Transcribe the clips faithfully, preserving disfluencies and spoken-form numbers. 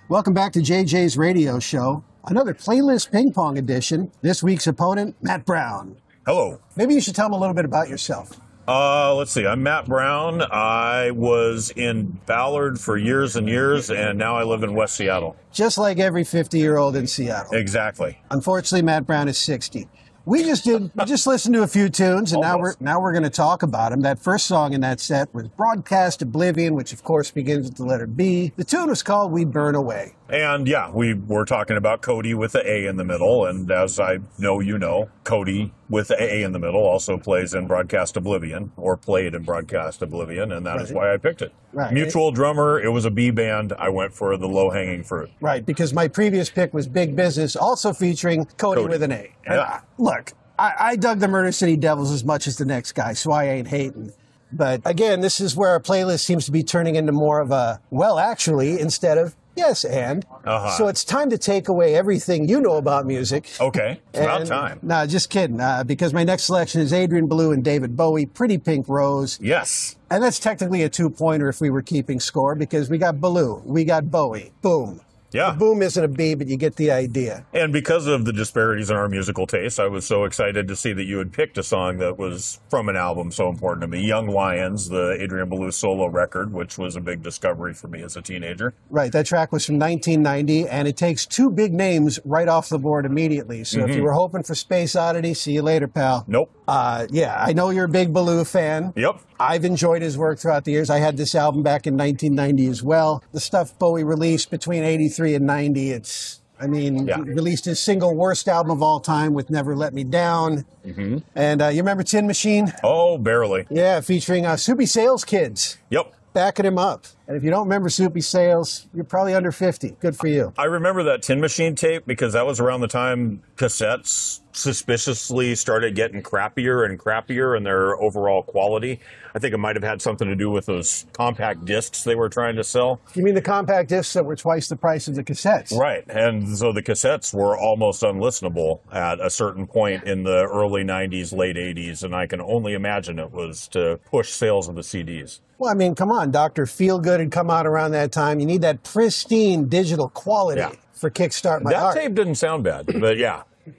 Welcome back to J J's Radio Show. Another playlist ping pong edition. This week's opponent, Matt Brown. Hello. Maybe you should tell them a little bit about yourself. Uh, let's see. I'm Matt Brown. I was in Ballard for years and years, and now I live in West Seattle. Just like every fifty-year-old in Seattle. Exactly. Unfortunately, Matt Brown is sixty. We just did. We just listened to a few tunes, and now we're now we're going to talk about them. That first song in that set was "Broadcast Oblivion," which of course begins with the letter B. The tune was called "We Burn Away." And yeah, we were talking about Cody with the A in the middle, and as I know you know, Cody with the A in the middle also plays in Broadcast Oblivion, or played in Broadcast Oblivion, and that right. is why I picked it. Right. Mutual drummer, it was a B band. I went for the low-hanging fruit. Right, because my previous pick was Big Business, also featuring Cody, Cody. with an A. Yeah. I, look, I, I dug the Murder City Devils as much as the next guy, so I ain't hating. But again, this is where our playlist seems to be turning into more of a, well, actually, instead of yes, and. Uh-huh. So it's time to take away everything you know about music. Okay, it's and, about time. No, nah, just kidding, uh, because my next selection is Adrian Belew and David Bowie, Pretty Pink Rose. Yes. And that's technically a two-pointer if we were keeping score, because we got Belew, we got Bowie. Boom. Yeah. The boom isn't a B, but you get the idea. And because of the disparities in our musical taste, I was so excited to see that you had picked a song that was from an album so important to me, Young Lions, the Adrian Belew solo record, which was a big discovery for me as a teenager. Right. That track was from nineteen ninety, and it takes two big names right off the board immediately. So mm-hmm. if you were hoping for Space Oddity, see you later, pal. Nope. Uh, yeah, I know you're a big Belew fan. Yep. I've enjoyed his work throughout the years. I had this album back in nineteen ninety as well. The stuff Bowie released between eighty-three and ninety, it's, I mean, yeah. he released his single worst album of all time with Never Let Me Down. Mm-hmm. And uh, you remember Tin Machine? Oh, barely. Yeah, featuring uh, Soupy Sales Kids. Yep. Backing him up. And if you don't remember Soupy Sales, you're probably under fifty. Good for you. I remember that Tin Machine tape because that was around the time cassettes suspiciously started getting crappier and crappier in their overall quality. I think it might have had something to do with those compact discs they were trying to sell. You mean the compact discs that were twice the price of the cassettes? Right. And so the cassettes were almost unlistenable at a certain point in the early nineties, late eighties, and I can only imagine it was to push sales of the C Ds. Well, I mean, come on, Doctor Feelgood had come out around that time. You need that pristine digital quality yeah. for Kickstart My that Heart. That tape didn't sound bad, but yeah.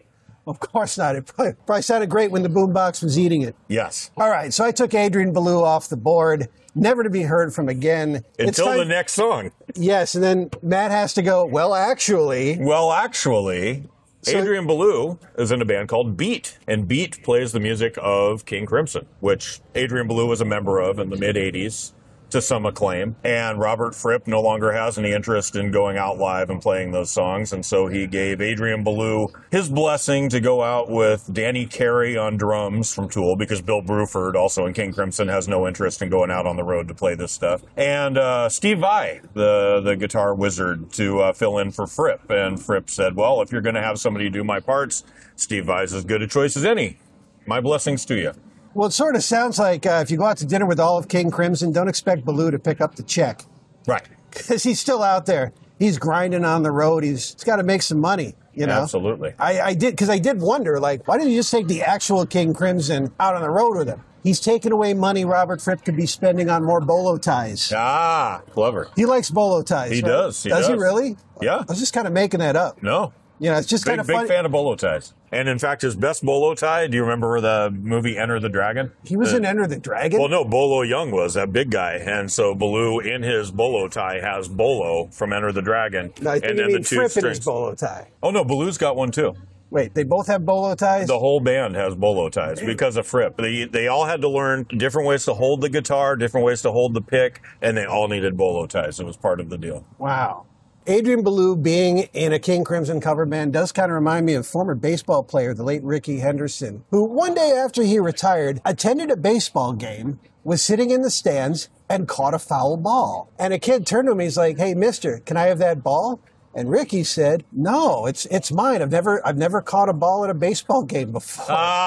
Of course not. It probably, probably sounded great when the boombox was eating it. Yes. All right, so I took Adrian Belew off the board, never to be heard from again. Until the next song. Yes, and then Matt has to go, well, actually. Well, actually, so, Adrian Belew is in a band called Beat, and Beat plays the music of King Crimson, which Adrian Belew was a member of in the mid-eighties. To some acclaim, and Robert Fripp no longer has any interest in going out live and playing those songs, and so he gave Adrian Belew his blessing to go out with Danny Carey on drums from Tool, because Bill Bruford, also in King Crimson, has no interest in going out on the road to play this stuff, and uh, Steve Vai, the, the guitar wizard, to uh, fill in for Fripp, and Fripp said, well, if you're going to have somebody do my parts, Steve Vai's as good a choice as any. My blessings to you. Well, it sort of sounds like uh, if you go out to dinner with all of King Crimson, don't expect Belew to pick up the check. Right. Because he's still out there. He's grinding on the road. He's, he's got to make some money, you know? Absolutely. I, I did, because I did wonder, like, why didn't you just take the actual King Crimson out on the road with him? He's taking away money Robert Fripp could be spending on more bolo ties. Ah, clever. He likes bolo ties, He right? does. He does does he really? Yeah. I was just kind of making that up. No. You know, it's just big, kind of funny. Big fan of bolo ties. And in fact, his best bolo tie, do you remember the movie Enter the Dragon? He was the, in Enter the Dragon? Well, no, Bolo Young was that big guy. And so Belew in his bolo tie has Bolo from Enter the Dragon. No, I think and you then mean the two Fripp strings. in his bolo tie. Oh, no, Belew's got one too. Wait, they both have bolo ties? The whole band has bolo ties because of Fripp. They, they all had to learn different ways to hold the guitar, different ways to hold the pick, and they all needed bolo ties. It was part of the deal. Wow. Adrian Belew being in a King Crimson cover band does kind of remind me of former baseball player, the late Ricky Henderson, who one day after he retired attended a baseball game, was sitting in the stands, and caught a foul ball. And a kid turned to him, he's like, hey, mister, can I have that ball? And Ricky said, no, it's it's mine. I've never I've never caught a ball at a baseball game before.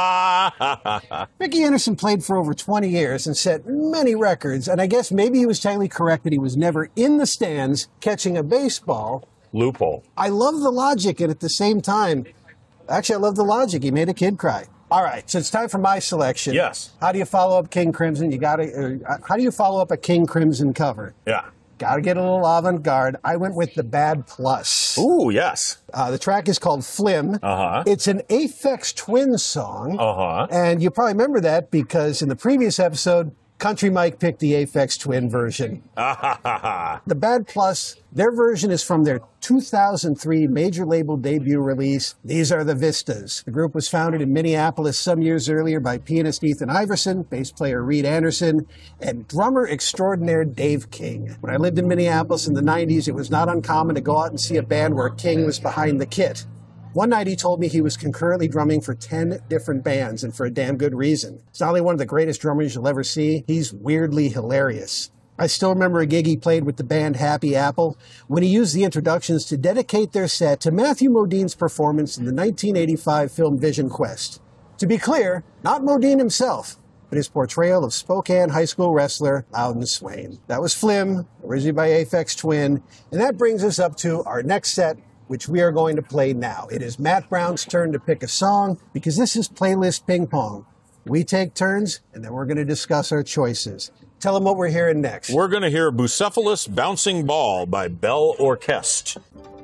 Ricky Henderson played for over twenty years and set many records. And I guess maybe he was technically correct that he was never in the stands catching a baseball. Loophole. I love the logic, and at the same time, actually, I love the logic. He made a kid cry. All right, so it's time for my selection. Yes. How do you follow up King Crimson? You got to. Uh, how do you follow up a King Crimson cover? Yeah. Gotta get a little avant-garde. I went with the Bad Plus. Ooh, yes. Uh, the track is called Flim. Uh-huh. It's an Aphex Twin song. Uh-huh. And you probably remember that because in the previous episode, Country Mike picked the Aphex Twin version. The Bad Plus, their version is from their two thousand three major label debut release, These Are the Vistas. The group was founded in Minneapolis some years earlier by pianist Ethan Iverson, bass player Reed Anderson, and drummer extraordinaire Dave King. When I lived in Minneapolis in the nineties, it was not uncommon to go out and see a band where King was behind the kit. One night he told me he was concurrently drumming for ten different bands, and for a damn good reason. He's not only one of the greatest drummers you'll ever see, he's weirdly hilarious. I still remember a gig he played with the band Happy Apple when he used the introductions to dedicate their set to Matthew Modine's performance in the nineteen eighty-five film Vision Quest. To be clear, not Modine himself, but his portrayal of Spokane high school wrestler Loudon Swain. That was Flim, originally by Aphex Twin, and that brings us up to our next set, which we are going to play now. It is Matt Brown's turn to pick a song, because this is Playlist Ping Pong. We take turns, and then we're going to discuss our choices. Tell them what we're hearing next. We're going to hear Bucephalus Bouncing Ball by Bell Orchestre.